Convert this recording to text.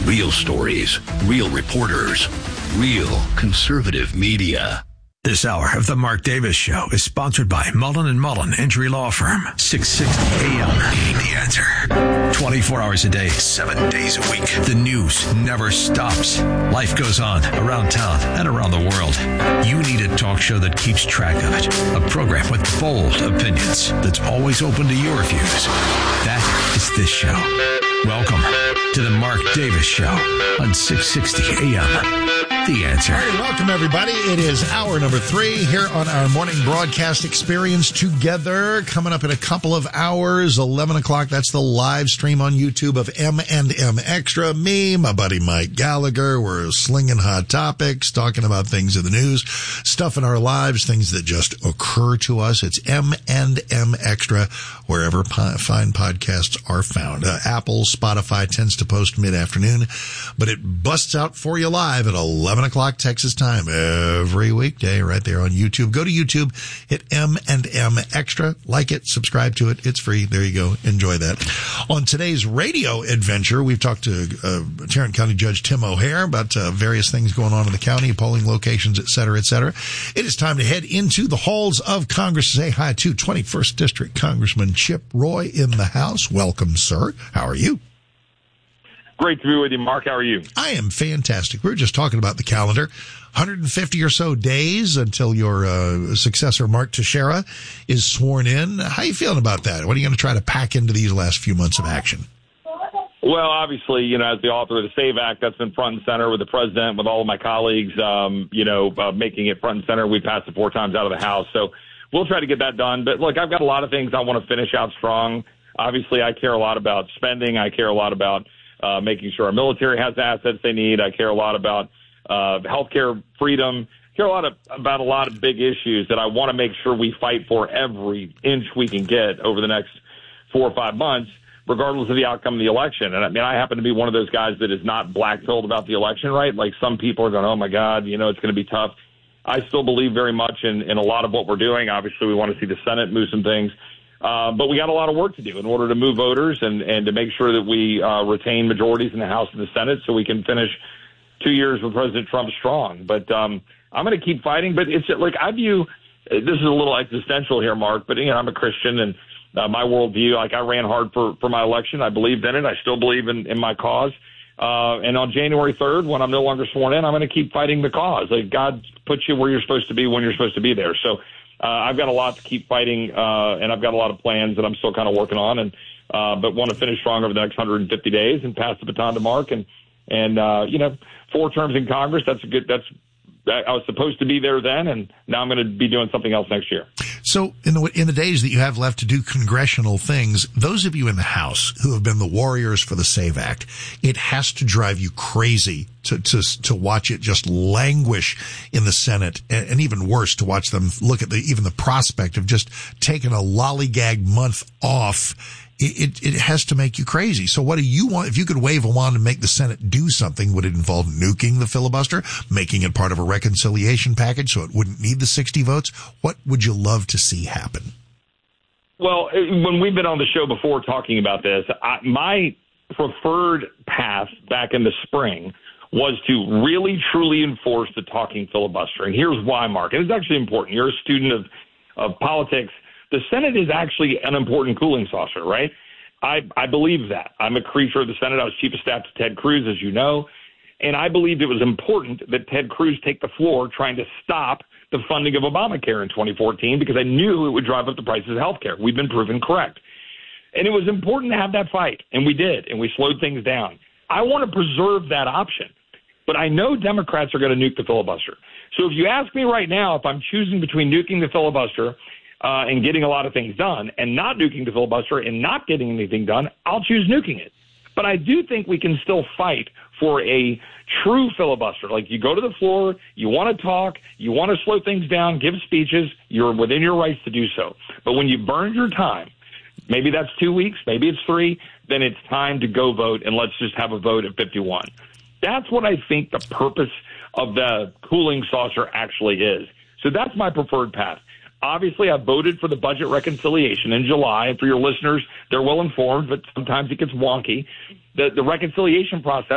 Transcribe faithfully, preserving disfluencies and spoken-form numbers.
Real stories, real reporters, real conservative media. This hour of the Mark Davis Show is sponsored by Mullen and Mullen Injury Law Firm. six sixty A M. The Answer. twenty-four hours a day, seven days a week. The news never stops. Life goes on around town and around the world. You need a talk show that keeps track of it. A program with bold opinions that's always open to your views. That is this show. Welcome to the Mark Davis Show on six sixty A M. The Answer. All right, welcome, everybody. It is hour number three here on our morning broadcast experience together. Coming up in a couple of hours, eleven o'clock. That's the live stream on YouTube of M and M Extra. Me, my buddy Mike Gallagher. We're slinging hot topics, talking about things in the news, stuff in our lives, things that just occur to us. It's M and M Extra, wherever po- fine podcasts are found. Uh, Apple, Spotify tends to post mid-afternoon, but it busts out for you live at eleven o'clock Texas time every weekday right there on YouTube. Go to YouTube, hit M and M Extra, like it, subscribe to it. It's free. There you go. Enjoy that. On today's radio adventure, we've talked to uh, Tarrant County Judge Tim O'Hare about uh, various things going on in the county, polling locations, et cetera, et cetera. It is time to head into the halls of Congress to say hi to twenty-first District Congressman Chip Roy in the House. Welcome, sir. How are you? Great to be with you, Mark. How are you? I am fantastic. We were just talking about the calendar. one hundred fifty or so days until your uh, successor, Mark Teixeira, is sworn in. How are you feeling about that? What are you going to try to pack into these last few months of action? Well, obviously, you know, as the author of the SAVE Act, that's been front and center with the president, with all of my colleagues, um, you know, uh, making it front and center. We passed it four times out of the House. So we'll try to get that done. But, look, I've got a lot of things I want to finish out strong. Obviously, I care a lot about spending. I care a lot about Uh, making sure our military has the assets they need. I care a lot about uh, healthcare freedom. I care a lot of, about a lot of big issues that I want to make sure we fight for every inch we can get over the next four or five months, regardless of the outcome of the election. And I mean, I happen to be one of those guys that is not black-pilled about the election, right? Like some people are going, oh, my God, you know, it's going to be tough. I still believe very much in, in a lot of what we're doing. Obviously, we want to see the Senate move some things. Uh, but we got a lot of work to do in order to move voters and, and to make sure that we uh, retain majorities in the House and the Senate so we can finish two years with President Trump strong. But um, I'm going to keep fighting. But it's like I view this is a little existential here, Mark, but you know, I'm a Christian and uh, my worldview, like I ran hard for, for my election. I believed in it. I still believe in, in my cause. Uh, and on January third, when I'm no longer sworn in, I'm going to keep fighting the cause. Like God puts you where you're supposed to be when you're supposed to be there. So Uh, I've got a lot to keep fighting, uh, and I've got a lot of plans that I'm still kind of working on, and uh, but want to finish strong over the next one hundred fifty days and pass the baton to Mark. And and uh, you know, four terms in Congress. That's a good. That's I was supposed to be there then, and now I'm going to be doing something else next year. So in the in the days that you have left to do congressional things, those of you in the House who have been the warriors for the SAVE Act, it has to drive you crazy to to to watch it just languish in the Senate, and, and even worse, to watch them look at the even the prospect of just taking a lollygag month off. It, it, it has to make you crazy. So what do you want? If you could wave a wand and make the Senate do something, would it involve nuking the filibuster, making it part of a reconciliation package so it wouldn't need the sixty votes? What would you love to see happen? Well, when we've been on the show before talking about this, I, my preferred path back in the spring was to really, truly enforce the talking filibuster. And here's why, Mark. And it's actually important. You're a student of, of politics. The Senate is actually an important cooling saucer, right? I, I believe that. I'm a creature of the Senate. I was chief of staff to Ted Cruz, as you know, and I believed it was important that Ted Cruz take the floor trying to stop the funding of Obamacare in twenty fourteen because I knew it would drive up the prices of health care. We've been proven correct. And it was important to have that fight, and we did, and we slowed things down. I want to preserve that option, but I know Democrats are going to nuke the filibuster. So if you ask me right now if I'm choosing between nuking the filibuster Uh, and getting a lot of things done and not nuking the filibuster and not getting anything done, I'll choose nuking it. But I do think we can still fight for a true filibuster. Like you go to the floor, you want to talk, you want to slow things down, give speeches, you're within your rights to do so. But when you burned your time, maybe that's two weeks, maybe it's three, then it's time to go vote and let's just have a vote at fifty-one. That's what I think the purpose of the cooling saucer actually is. So that's my preferred path. Obviously, I voted for the budget reconciliation in July. And for your listeners, they're well informed, but sometimes it gets wonky. The, the reconciliation process